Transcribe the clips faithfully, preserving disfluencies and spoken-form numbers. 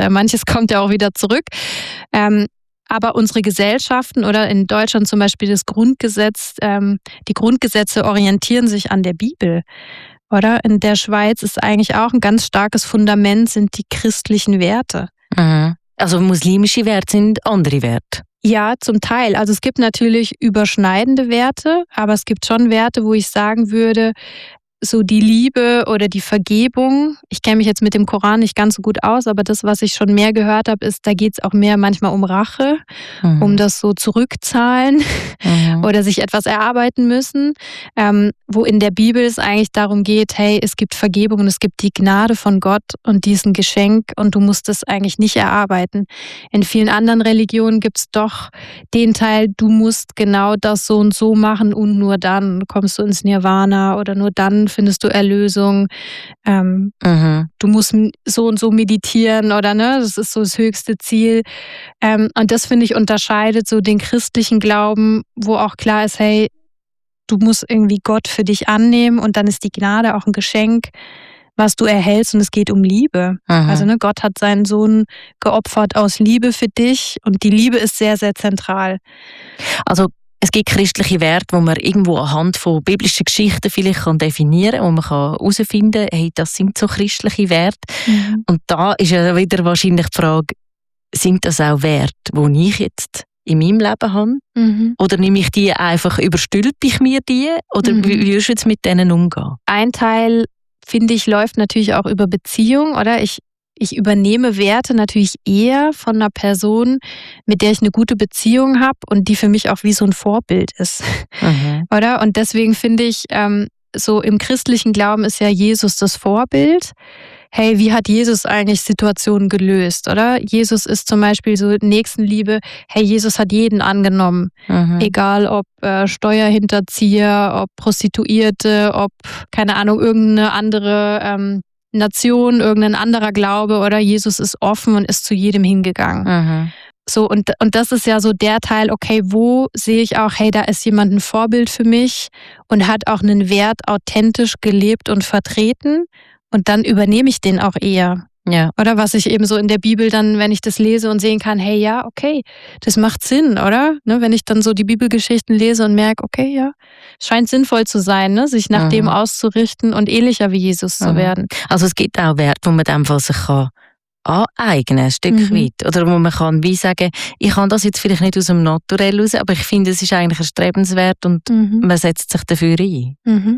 äh, manches kommt ja auch wieder zurück. Ähm, aber unsere Gesellschaften oder in Deutschland zum Beispiel das Grundgesetz, ähm, die Grundgesetze orientieren sich an der Bibel. Oder? In der Schweiz ist eigentlich auch ein ganz starkes Fundament, sind die christlichen Werte. Mhm. Also muslimische Werte sind andere Werte? Ja, zum Teil. Also es gibt natürlich überschneidende Werte, aber es gibt schon Werte, wo ich sagen würde, so die Liebe oder die Vergebung. Ich kenne mich jetzt mit dem Koran nicht ganz so gut aus, aber das, was ich schon mehr gehört habe, ist, da geht es auch mehr manchmal um Rache, mhm. um das so zurückzahlen mhm. oder sich etwas erarbeiten müssen. Ähm, wo in der Bibel es eigentlich darum geht, hey, es gibt Vergebung und es gibt die Gnade von Gott und diesen Geschenk und du musst es eigentlich nicht erarbeiten. In vielen anderen Religionen gibt es doch den Teil, du musst genau das so und so machen und nur dann kommst du ins Nirvana oder nur dann findest du Erlösung. Ähm, mhm. Du musst so und so meditieren oder ne, das ist so das höchste Ziel. Ähm, und das finde ich unterscheidet so den christlichen Glauben, wo auch klar ist, hey, du musst irgendwie Gott für dich annehmen und dann ist die Gnade auch ein Geschenk, was du erhältst und es geht um Liebe. Mhm. Also ne, Gott hat seinen Sohn geopfert aus Liebe für dich und die Liebe ist sehr, sehr zentral. Also es gibt christliche Werte, die man irgendwo anhand von biblischen Geschichten vielleicht kann definieren kann und man kann herausfinden, hey, das sind so christliche Werte. Mhm. Und da ist ja wieder wahrscheinlich die Frage, sind das auch Werte, die ich jetzt in meinem Leben habe? Mhm. Oder nehme ich die einfach, überstülpe ich mir die? Oder mhm. wie würdest du jetzt mit denen umgehen? Ein Teil, finde ich, läuft natürlich auch über Beziehung, oder? Ich Ich übernehme Werte natürlich eher von einer Person, mit der ich eine gute Beziehung habe und die für mich auch wie so ein Vorbild ist. Mhm. Oder? Und deswegen finde ich, ähm, so im christlichen Glauben ist ja Jesus das Vorbild. Hey, wie hat Jesus eigentlich Situationen gelöst, oder? Jesus ist zum Beispiel so Nächstenliebe. Hey, Jesus hat jeden angenommen. Mhm. Egal ob äh, Steuerhinterzieher, ob Prostituierte, ob, keine Ahnung, irgendeine andere ähm, Nation, irgendein anderer Glaube, oder? Jesus ist offen und ist zu jedem hingegangen. Mhm. So, und, und das ist ja so der Teil, okay, wo sehe ich auch, hey, da ist jemand ein Vorbild für mich und hat auch einen Wert authentisch gelebt und vertreten und dann übernehme ich den auch eher. Ja. Oder was ich eben so in der Bibel dann, wenn ich das lese und sehen kann, hey, ja, okay, das macht Sinn, oder? Ne, wenn ich dann so die Bibelgeschichten lese und merke, okay, ja, es scheint sinnvoll zu sein, ne, sich nach mhm. dem auszurichten und ähnlicher wie Jesus mhm. zu werden. Also es gibt auch Werte, wo man dem Fall sich kann aneignen, ein Stück mhm. weit. Oder wo man kann wie sagen, ich kann das jetzt vielleicht nicht aus dem Naturell raus, aber ich finde, es ist eigentlich erstrebenswert und mhm. man setzt sich dafür ein. Mhm.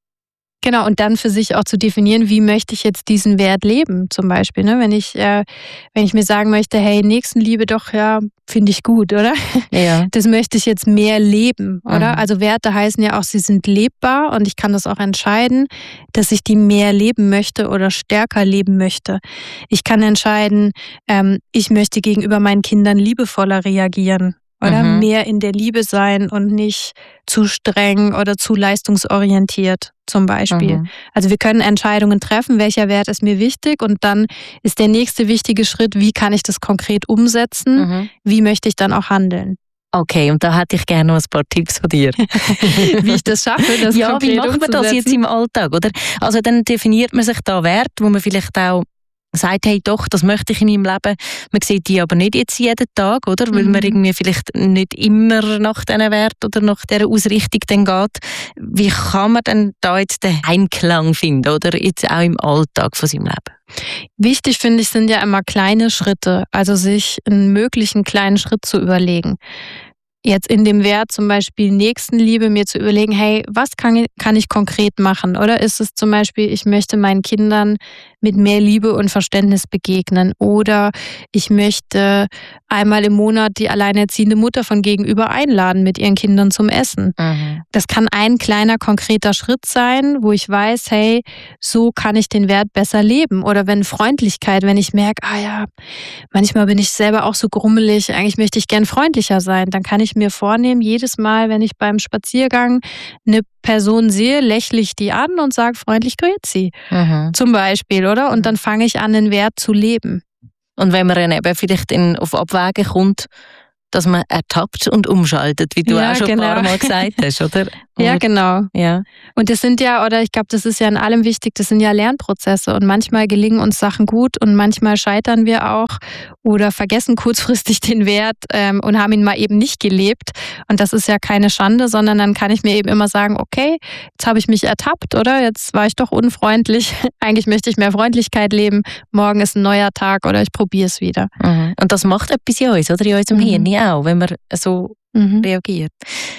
Genau, und dann für sich auch zu definieren, wie möchte ich jetzt diesen Wert leben, zum Beispiel. Ne? Wenn ich, äh, wenn ich mir sagen möchte, hey, Nächstenliebe doch, ja, finde ich gut, oder? Ja. Das möchte ich jetzt mehr leben, oder? Mhm. Also Werte heißen ja auch, sie sind lebbar und ich kann das auch entscheiden, dass ich die mehr leben möchte oder stärker leben möchte. Ich kann entscheiden, ähm, ich möchte gegenüber meinen Kindern liebevoller reagieren. Oder mhm. mehr in der Liebe sein und nicht zu streng oder zu leistungsorientiert zum Beispiel. Mhm. Also wir können Entscheidungen treffen, welcher Wert ist mir wichtig und dann ist der nächste wichtige Schritt, wie kann ich das konkret umsetzen, mhm. wie möchte ich dann auch handeln. Okay, und da hätte ich gerne noch ein paar Tipps von dir. Wie ich das schaffe, das ja, konkret wie macht man das jetzt im Alltag, oder? Also dann definiert man sich da Werte, wo man vielleicht auch sagt, hey doch, das möchte ich in meinem Leben. Man sieht die aber nicht jetzt jeden Tag, oder? Weil mhm. man irgendwie vielleicht nicht immer nach diesen Wert oder nach dieser Ausrichtung dann geht. Wie kann man denn da jetzt den Einklang finden, oder jetzt auch im Alltag von seinem Leben? Wichtig, finde ich, sind ja immer kleine Schritte, also sich einen möglichen kleinen Schritt zu überlegen. Jetzt in dem Wert zum Beispiel Nächstenliebe mir zu überlegen, hey, was kann, kann ich konkret machen? Oder ist es zum Beispiel, ich möchte meinen Kindern mit mehr Liebe und Verständnis begegnen oder ich möchte einmal im Monat die alleinerziehende Mutter von gegenüber einladen mit ihren Kindern zum Essen. Mhm. Das kann ein kleiner, konkreter Schritt sein, wo ich weiß, hey, so kann ich den Wert besser leben. Oder wenn Freundlichkeit, wenn ich merke, ah ja, manchmal bin ich selber auch so grummelig, eigentlich möchte ich gern freundlicher sein, dann kann ich mir vornehmen, jedes Mal, wenn ich beim Spaziergang eine Person sehe, lächle ich die an und sage freundlich grüezi. Mhm. Zum Beispiel, oder? Und dann fange ich an, den Wert zu leben. Und wenn man dann eben vielleicht in, auf Abwägen kommt, dass man ertappt und umschaltet, wie du ja, auch schon genau. ein paar Mal gesagt hast, oder? Ja, genau. Ja. Und das sind ja, oder ich glaube, das ist ja in allem wichtig, das sind ja Lernprozesse und manchmal gelingen uns Sachen gut und manchmal scheitern wir auch oder vergessen kurzfristig den Wert ähm, und haben ihn mal eben nicht gelebt. Und das ist ja keine Schande, sondern dann kann ich mir eben immer sagen, okay, jetzt habe ich mich ertappt, oder? Jetzt war ich doch unfreundlich. Eigentlich möchte ich mehr Freundlichkeit leben. Morgen ist ein neuer Tag oder ich probiere es wieder. Mhm. Und das macht etwas in uns, oder? In unserem Mhm. Hirn auch, wenn man so Mhm. reagiert.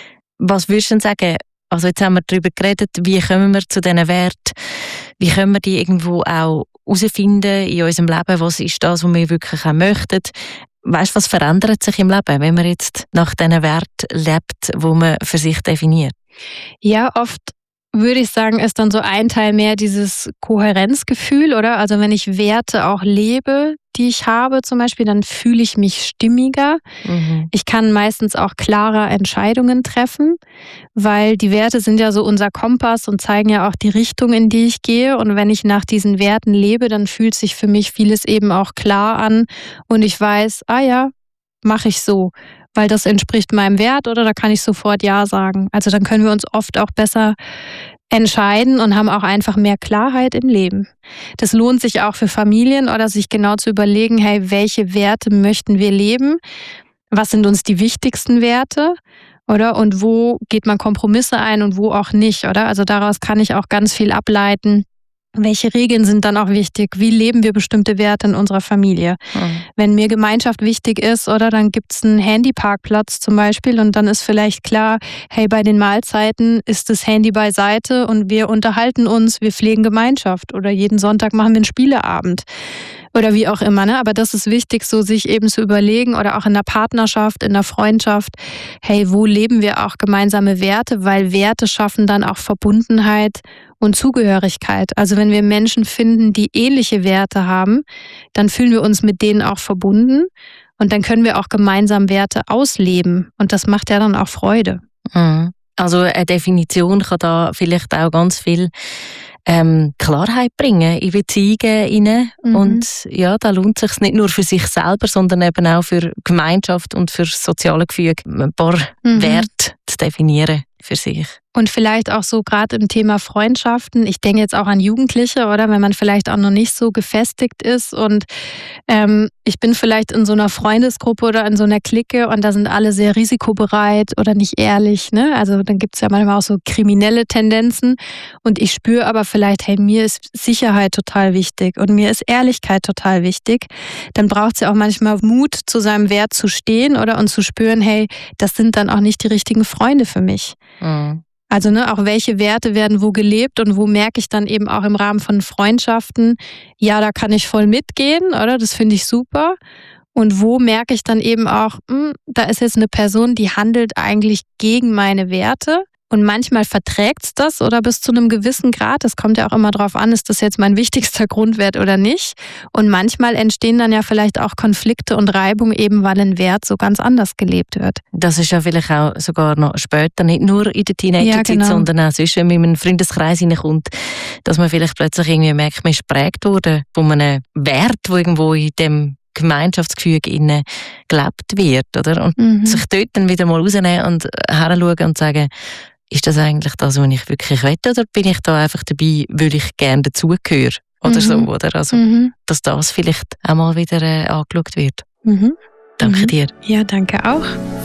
Was würdest du denn sagen, also jetzt haben wir darüber geredet, wie kommen wir zu diesen Werten, wie können wir die irgendwo auch herausfinden in unserem Leben, was ist das, was wir wirklich auch möchten. Weißt du, was verändert sich im Leben, wenn man jetzt nach diesen Werten lebt, die man für sich definiert? Ja, oft würde ich sagen, ist dann so ein Teil mehr dieses Kohärenzgefühl, oder? Also wenn ich Werte auch lebe, die ich habe zum Beispiel, dann fühle ich mich stimmiger. Mhm. Ich kann meistens auch klarer Entscheidungen treffen, weil die Werte sind ja so unser Kompass und zeigen ja auch die Richtung, in die ich gehe. Und wenn ich nach diesen Werten lebe, dann fühlt sich für mich vieles eben auch klar an und ich weiß, ah ja, mache ich so, weil das entspricht meinem Wert oder da kann ich sofort Ja sagen. Also dann können wir uns oft auch besser entscheiden und haben auch einfach mehr Klarheit im Leben. Das lohnt sich auch für Familien oder sich genau zu überlegen, hey, welche Werte möchten wir leben? Was sind uns die wichtigsten Werte? Oder? Und wo geht man Kompromisse ein und wo auch nicht, oder? Also daraus kann ich auch ganz viel ableiten. Welche Regeln sind dann auch wichtig? Wie leben wir bestimmte Werte in unserer Familie? Mhm. Wenn mir Gemeinschaft wichtig ist, oder dann gibt es einen Handyparkplatz zum Beispiel und dann ist vielleicht klar, hey, bei den Mahlzeiten ist das Handy beiseite und wir unterhalten uns, wir pflegen Gemeinschaft oder jeden Sonntag machen wir einen Spieleabend oder wie auch immer. Ne? Aber das ist wichtig, so sich eben zu überlegen oder auch in der Partnerschaft, in der Freundschaft, hey, wo leben wir auch gemeinsame Werte? Weil Werte schaffen dann auch Verbundenheit und Zugehörigkeit. Also wenn wir Menschen finden, die ähnliche Werte haben, dann fühlen wir uns mit denen auch verbunden und dann können wir auch gemeinsam Werte ausleben und das macht ja dann auch Freude. Mhm. Also eine Definition kann da vielleicht auch ganz viel ähm, Klarheit bringen in Beziehungen hinein. Mhm. Und ja, da lohnt es sich nicht nur für sich selber, sondern eben auch für Gemeinschaft und für das soziale Gefüge ein paar Mhm. Werte zu definieren für sich. Und vielleicht auch so gerade im Thema Freundschaften, ich denke jetzt auch an Jugendliche, oder wenn man vielleicht auch noch nicht so gefestigt ist und ähm, ich bin vielleicht in so einer Freundesgruppe oder in so einer Clique und da sind alle sehr risikobereit oder nicht ehrlich, ne? Also dann gibt es ja manchmal auch so kriminelle Tendenzen und ich spüre aber vielleicht, hey, mir ist Sicherheit total wichtig und mir ist Ehrlichkeit total wichtig. Dann braucht es ja auch manchmal Mut, zu seinem Wert zu stehen oder und zu spüren, hey, das sind dann auch nicht die richtigen Freunde für mich. Mhm. Also ne, auch welche Werte werden wo gelebt und wo merke ich dann eben auch im Rahmen von Freundschaften, ja, da kann ich voll mitgehen, oder? Das finde ich super. Und wo merke ich dann eben auch, mh, da ist jetzt eine Person, die handelt eigentlich gegen meine Werte. Und manchmal verträgt es das oder bis zu einem gewissen Grad. Das kommt ja auch immer drauf an, ist das jetzt mein wichtigster Grundwert oder nicht. Und manchmal entstehen dann ja vielleicht auch Konflikte und Reibung, eben weil ein Wert so ganz anders gelebt wird. Das ist ja vielleicht auch sogar noch später, nicht nur in der Teenagerzeit, Ja, genau. sondern auch sonst, wenn man in einen Freundeskreis hineinkommt, dass man vielleicht plötzlich irgendwie merkt, man ist geprägt worden von einem Wert, der irgendwo in dem Gemeinschaftsgefüge innen gelebt wird, oder? Und Mhm. sich dort dann wieder mal rausnehmen und heranschauen und sagen, ist das eigentlich das, was ich wirklich will, oder bin ich da einfach dabei, weil ich gerne dazugehöre? Oder Mhm. so, oder? Also, Mhm. dass das vielleicht auch mal wieder äh, angeschaut wird. Mhm. Danke Mhm. dir. Ja, danke auch.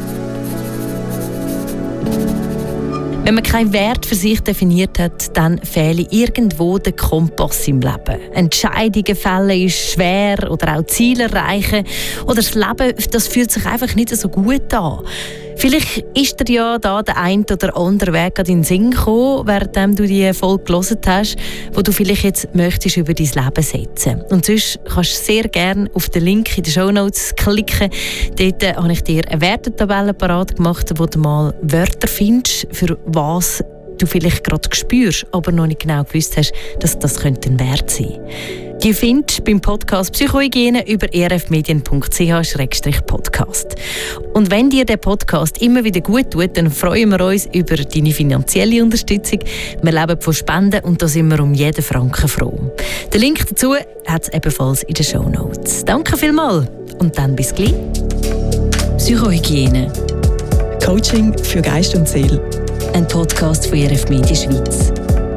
Wenn man keinen Wert für sich definiert hat, dann fehle irgendwo der Kompass im Leben. Entscheidungen fällen ist schwer oder auch Ziele erreichen. Oder das Leben, das fühlt sich einfach nicht so gut an. Vielleicht ist dir ja da der ein oder andere Weg an deinen Sinn gekommen, während du die Folge gehört hast, wo du vielleicht jetzt möchtest über dein Leben setzen. Und sonst kannst du sehr gerne auf den Link in den Shownotes klicken. Dort äh, habe ich dir eine Wertetabelle parat gemacht, wo du mal Wörter findest, für was du vielleicht gerade spürst, aber noch nicht genau gewusst hast, dass das könnte ein Wert sein. Die findest du beim Podcast Psychohygiene über e r f medien punkt c h slash podcast. Und wenn dir der Podcast immer wieder gut tut, dann freuen wir uns über deine finanzielle Unterstützung. Wir leben von Spenden und da sind wir um jeden Franken froh. Den Link dazu hat es ebenfalls in den Shownotes. Danke vielmals und dann bis gleich. Psychohygiene. Coaching für Geist und Seele. ein Podcast von R F Media Schweiz.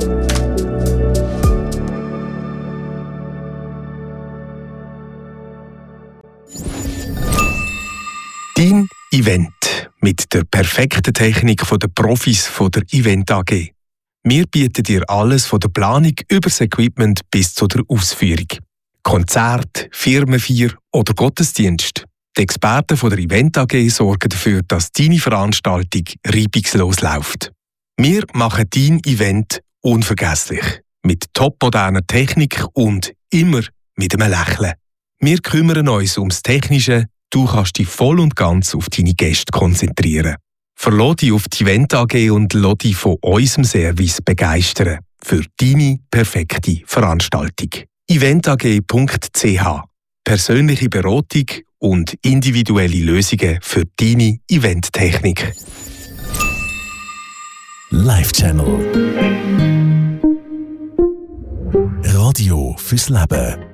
Dein Event mit der perfekten Technik der Profis von der Event A G. Wir bieten dir alles von der Planung über das Equipment bis zu der Ausführung. Konzert, Firmenfeier oder Gottesdienst. Die Experten von der Event A G sorgen dafür, dass deine Veranstaltung reibungslos läuft. Wir machen dein Event unvergesslich. Mit topmoderner Technik und immer mit einem Lächeln. Wir kümmern uns ums Technische. Du kannst dich voll und ganz auf deine Gäste konzentrieren. Verlass dich auf die Event A G und lass dich von unserem Service begeistern. Für deine perfekte Veranstaltung. event a g punkt c h. Persönliche Beratung und individuelle Lösungen für deine Eventtechnik. Live Channel. Radio fürs Leben.